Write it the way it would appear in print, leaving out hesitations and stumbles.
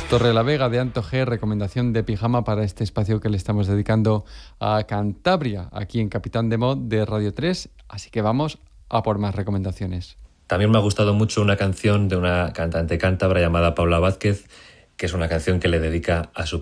Torrelavega de Anto G, recomendación de pijama para este espacio que le estamos dedicando a Cantabria, aquí en Capitán de Mod de Radio 3. Así que vamos a por más recomendaciones. También me ha gustado mucho una canción de una cantante cántabra llamada Paula Vázquez, que es una canción que le dedica a su